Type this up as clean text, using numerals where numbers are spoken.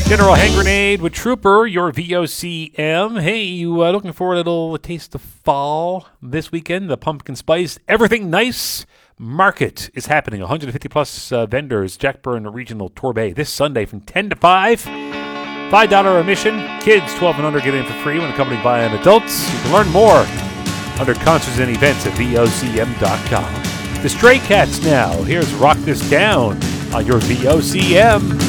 General Hand Grenade with Trooper, your VOCM. Hey, you looking for a little taste of fall this weekend? The Pumpkin Spice Everything Nice Market is happening. 150 plus vendors, Jack Byrne Regional Torbay this Sunday from 10 to 5. $5 admission. Kids 12 and under get in for free when accompanied by an adults. You can learn more under concerts and events at VOCM.com. The Stray Cats now. Here's Rock This Down on your VOCM.